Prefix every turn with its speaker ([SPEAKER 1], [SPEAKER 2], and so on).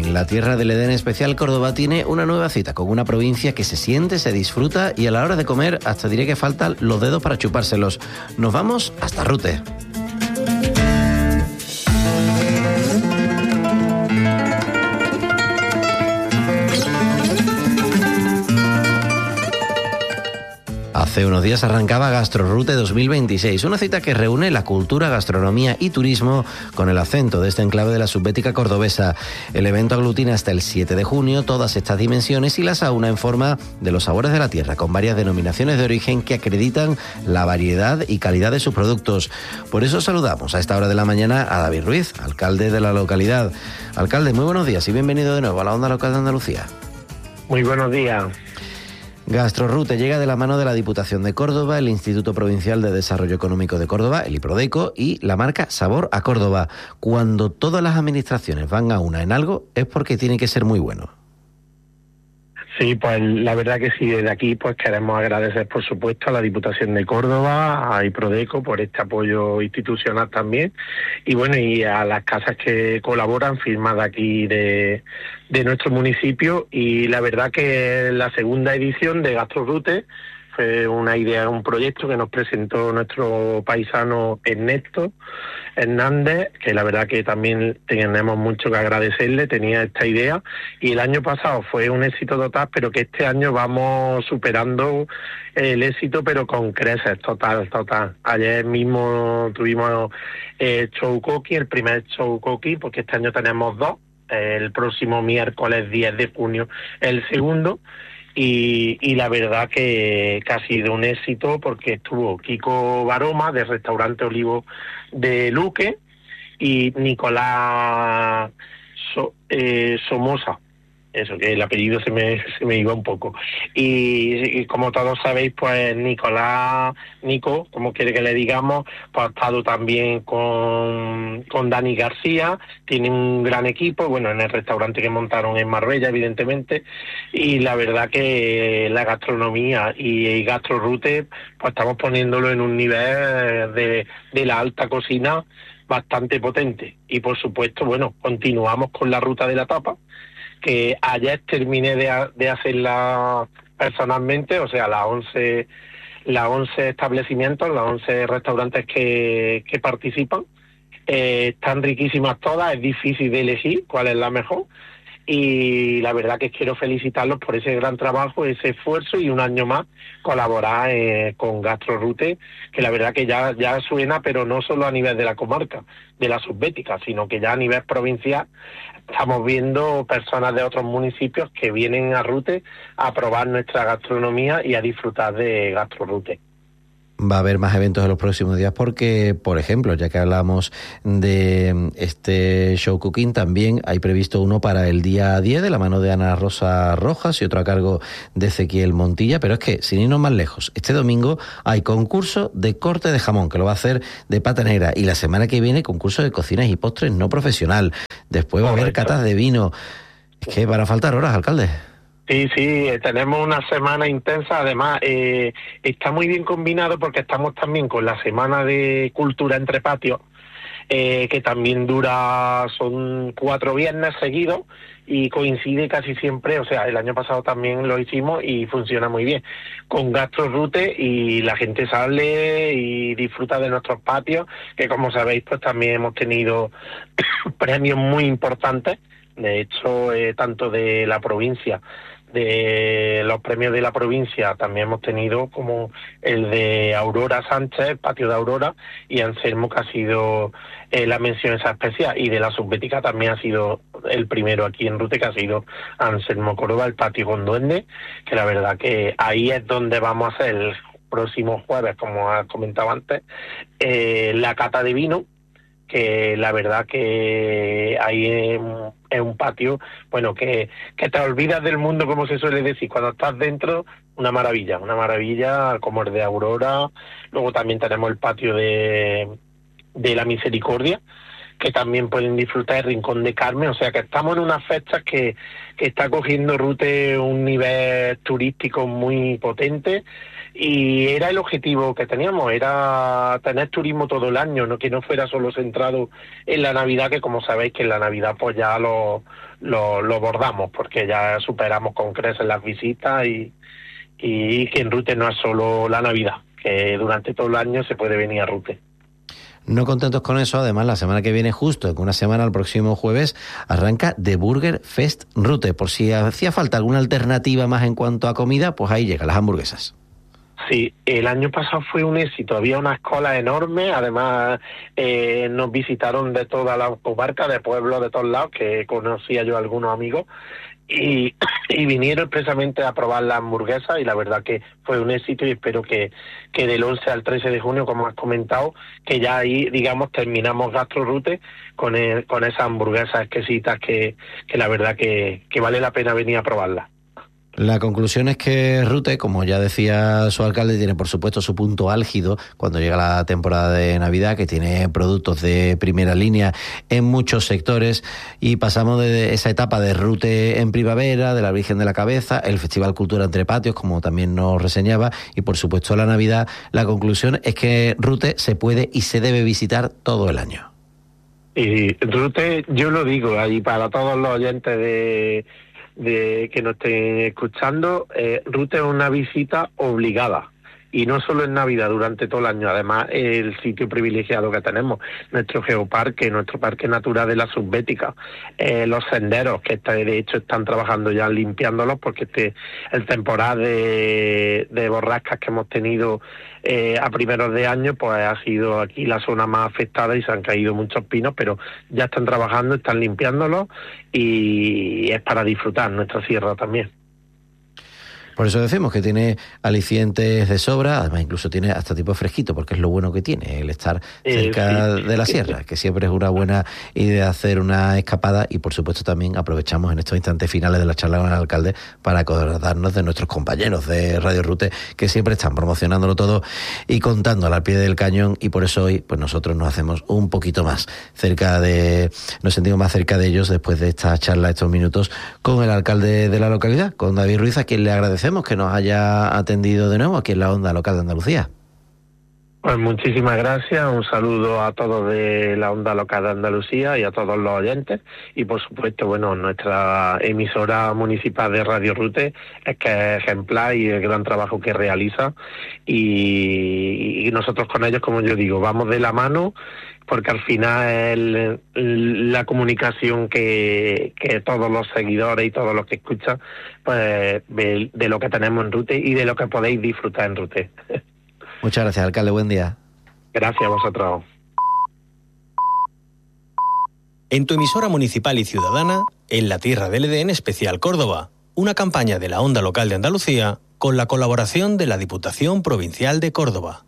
[SPEAKER 1] Luquín, la tierra del Edén especial, Córdoba tiene una nueva cita con una provincia que se siente, se disfruta y a la hora de comer hasta diré que faltan los dedos para chupárselos. Nos vamos hasta Rute. Hace unos días arrancaba GastroRute 2026, una cita que reúne la cultura, gastronomía y turismo con el acento de este enclave de la subbética cordobesa. El evento aglutina hasta el 7 de junio todas estas dimensiones y las aúna en forma de los sabores de la tierra, con varias denominaciones de origen que acreditan la variedad y calidad de sus productos. Por eso saludamos a esta hora de la mañana a David Ruiz, alcalde de la localidad. Alcalde, muy buenos días y bienvenido de nuevo a la Onda Local de Andalucía.
[SPEAKER 2] Muy buenos días.
[SPEAKER 1] GastroRute llega de la mano de la Diputación de Córdoba, el Instituto Provincial de Desarrollo Económico de Córdoba, el IPRODECO, y la marca Sabor a Córdoba. Cuando todas las administraciones van a una en algo, es porque tiene que ser muy bueno.
[SPEAKER 2] Sí, pues la verdad que sí, desde aquí pues queremos agradecer por supuesto a la Diputación de Córdoba, a IPRODECO por este apoyo institucional también, y bueno, y a las casas que colaboran, firmadas aquí de nuestro municipio, y la verdad que la segunda edición de GastroRute fue una idea, un proyecto que nos presentó nuestro paisano Ernesto Hernández, que la verdad que también tenemos mucho que agradecerle, tenía esta idea, y el año pasado fue un éxito total, pero que este año vamos superando el éxito, pero con creces, total. Ayer mismo tuvimos show cookie, el primer show cookie, porque este año tenemos dos, el próximo miércoles 10 de junio el segundo, y la verdad que ha sido un éxito porque estuvo Kiko Baroma del restaurante Olivo de Luque y Nicolás Somoza. Eso, que el apellido se me iba un poco. Y como todos sabéis, pues Nico, como quiere que le digamos, pues ha estado también con Dani García, tiene un gran equipo, bueno, en el restaurante que montaron en Marbella, evidentemente, y la verdad que la gastronomía y GastroRute, pues estamos poniéndolo en un nivel de la alta cocina bastante potente. Y por supuesto, bueno, continuamos con la ruta de la tapa, que ayer terminé de hacerla personalmente, o sea, las 11 establecimientos, los 11 restaurantes que participan. Están riquísimas todas, es difícil de elegir cuál es la mejor, y la verdad que quiero felicitarlos por ese gran trabajo, ese esfuerzo, y un año más colaborar con GastroRute, que la verdad que ya suena, pero no solo a nivel de la comarca, de la subbética, sino que ya a nivel provincial estamos viendo personas de otros municipios que vienen a Rute a probar nuestra gastronomía y a disfrutar de GastroRute.
[SPEAKER 1] Va a haber más eventos en los próximos días porque, por ejemplo, ya que hablamos de este show cooking, también hay previsto uno para el día 10 de la mano de Ana Rosa Rojas y otro a cargo de Ezequiel Montilla, pero es que, sin irnos más lejos, este domingo hay concurso de corte de jamón, que lo va a hacer de Pata Negra, y la semana que viene concurso de cocinas y postres no profesional. Después va a haber catas de vino. Es que van a faltar horas, alcalde.
[SPEAKER 2] Sí, tenemos una semana intensa, además está muy bien combinado porque estamos también con la semana de cultura entre patios, que también son 4 viernes seguidos y coincide casi siempre, o sea, el año pasado también lo hicimos y funciona muy bien, con GastroRute, y la gente sale y disfruta de nuestros patios, que como sabéis pues también hemos tenido premios muy importantes, de hecho tanto de la provincia, de los premios de la provincia también hemos tenido como el de Aurora Sánchez, el patio de Aurora, y Anselmo, que ha sido la mención esa especial, y de la subbética también ha sido el primero aquí en Rute, que ha sido Anselmo Córdoba, el patio con duende, que la verdad que ahí es donde vamos a hacer el próximo jueves, como has comentado antes, la cata de vino, que la verdad que ahí es un patio, bueno, que te olvidas del mundo, como se suele decir, cuando estás dentro, una maravilla como el de Aurora. Luego también tenemos el patio de la Misericordia, que también pueden disfrutar el Rincón de Carmen. O sea que estamos en unas fechas que está cogiendo Rute un nivel turístico muy potente, y era el objetivo que teníamos, era tener turismo todo el año, no que no fuera solo centrado en la Navidad, que como sabéis que en la Navidad pues ya lo bordamos, porque ya superamos con creces las visitas, y que en Rute no es solo la Navidad, que durante todo el año se puede venir a Rute.
[SPEAKER 1] No contentos con eso, además la semana que viene, justo en una semana, el próximo jueves, arranca The Burger Fest Rute. Por si hacía falta alguna alternativa más en cuanto a comida, pues ahí llegan las hamburguesas.
[SPEAKER 2] Sí, el año pasado fue un éxito, había unas colas enormes, además nos visitaron de toda la comarca, de pueblos de todos lados, que conocía yo a algunos amigos, y vinieron expresamente a probar la hamburguesa, y la verdad que fue un éxito, y espero que del 11 al 13 de junio, como has comentado, que ya ahí, digamos, terminamos GastroRute con esas hamburguesas exquisitas que la verdad que vale la pena venir a probarlas.
[SPEAKER 1] La conclusión es que Rute, como ya decía su alcalde, tiene por supuesto su punto álgido cuando llega la temporada de Navidad, que tiene productos de primera línea en muchos sectores, y pasamos de esa etapa de Rute en primavera, de la Virgen de la Cabeza, el Festival Cultura Entre Patios, como también nos reseñaba, y por supuesto la Navidad. La conclusión es que Rute se puede y se debe visitar todo el año.
[SPEAKER 2] Y Rute, yo lo digo ahí para todos los oyentes de que nos estén escuchando, Rute es una visita obligada, y no solo en Navidad, durante todo el año. Además, el sitio privilegiado que tenemos, nuestro geoparque, nuestro parque natural de la Subbética, los senderos que de hecho están trabajando ya limpiándolos, porque el temporal de borrascas que hemos tenido a primeros de año, pues ha sido aquí la zona más afectada y se han caído muchos pinos, pero ya están trabajando, están limpiándolos, y es para disfrutar nuestra sierra también.
[SPEAKER 1] Por eso decimos que tiene alicientes de sobra, además incluso tiene hasta tipo fresquito, porque es lo bueno que tiene el estar cerca de la sierra, que siempre es una buena idea hacer una escapada, y por supuesto también aprovechamos en estos instantes finales de la charla con el alcalde para acordarnos de nuestros compañeros de Radio Rute, que siempre están promocionándolo todo y contándolo al pie del cañón, y por eso hoy pues nosotros nos hacemos un poquito más nos sentimos más cerca de ellos después de esta charla, estos minutos, con el alcalde de la localidad, con David Ruiz, a quien le agradecemos que nos haya atendido de nuevo aquí en la Onda Local de Andalucía.
[SPEAKER 2] Pues muchísimas gracias, un saludo a todos de la Onda Local de Andalucía y a todos los oyentes, y por supuesto, bueno, nuestra emisora municipal de Radio Rute es que es ejemplar, y el gran trabajo que realiza, y nosotros con ellos, como yo digo, vamos de la mano, porque al final es la comunicación que todos los seguidores y todos los que escuchan, pues de lo que tenemos en Rute y de lo que podéis disfrutar en Rute.
[SPEAKER 1] Muchas gracias, alcalde, buen día.
[SPEAKER 2] Gracias a vosotros.
[SPEAKER 3] En tu emisora municipal y ciudadana, en la tierra del Edén Especial Córdoba, una campaña de la Onda Local de Andalucía con la colaboración de la Diputación Provincial de Córdoba.